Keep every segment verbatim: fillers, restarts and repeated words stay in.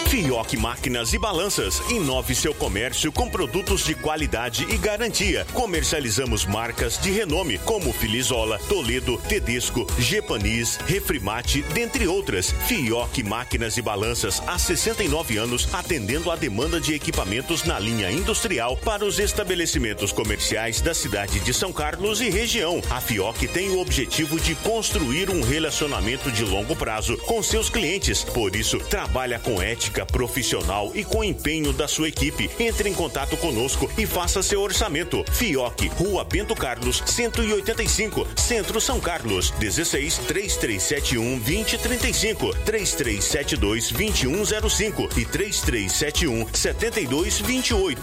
Fioc Máquinas e Balanças. Inove seu comércio com produtos de qualidade e garantia. Comercializamos marcas de renome como Filizola, Toledo, Tedesco, Gepanis, Refrimate, dentre outras. Fioc Máquinas e Balanças há sessenta e nove anos atendendo a demanda de equipamentos na linha industrial para os estabelecimentos comerciais da cidade de São Carlos e região. A Fioc tem o objetivo de construir um relacionamento de longo prazo com seus clientes. Por isso, trabalha com ética profissional e com empenho da sua equipe. Entre em contato conosco e faça seu orçamento. Fioc, Rua Bento Carlos, cento e oitenta e cinco, Centro São Carlos. dezesseis, três três sete um, dois zero três cinco, três três sete dois, dois um zero cinco e três três sete um, sete dois dois oito.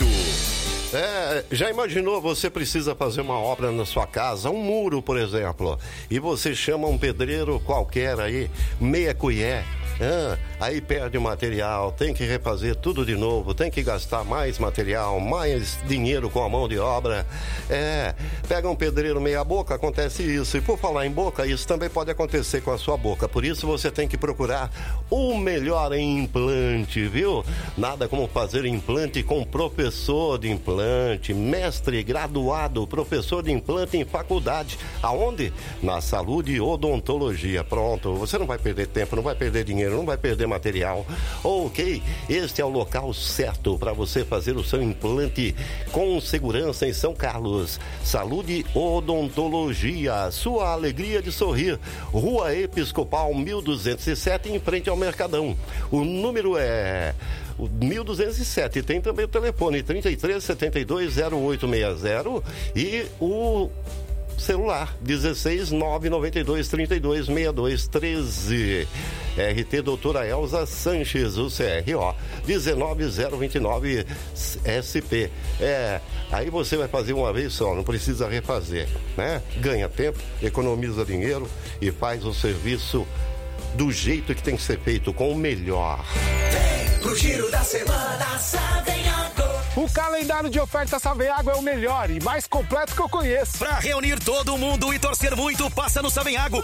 É, já imaginou, você precisa fazer uma obra na sua casa, um muro, por exemplo, e você chama um pedreiro qualquer aí, meia colher, ah, aí perde o material, tem que refazer tudo de novo, tem que gastar mais material, mais dinheiro com a mão de obra. É, pega um pedreiro meia boca, acontece isso. E por falar em boca, isso também pode acontecer com a sua boca. Por isso você tem que procurar o melhor em implante, viu? Nada como fazer implante com professor de implante, mestre graduado, professor de implante em faculdade. Aonde? Na Saúde e Odontologia. Pronto, você não vai perder tempo, não vai perder dinheiro, não vai perder material. Ok, este é o local certo para você fazer o seu implante com segurança em São Carlos. Saúde Odontologia, sua alegria de sorrir. Rua Episcopal mil duzentos e sete, em frente ao Mercadão. O número é mil duzentos e sete. Tem também o telefone trinta e três, setenta e dois, zero oito seis zero e o celular dezesseis, nove nove dois, trinta e dois, sessenta e dois, treze. R T Doutora Elza Sanches, o C R O dezenove zero vinte e nove S P. É, aí você vai fazer uma vez só, não precisa refazer, né? Ganha tempo, economiza dinheiro e faz o serviço do jeito que tem que ser feito, com o melhor. Vem pro giro da semana, Savenhago. O calendário de ofertas Savenhago é o melhor e mais completo que eu conheço. Pra reunir todo mundo e torcer muito, passa no Savenhago.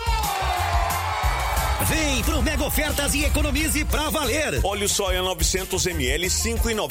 Vem pro Mega Ofertas e economize pra valer. Óleo soia novecentos mililitros, cinco reais e noventa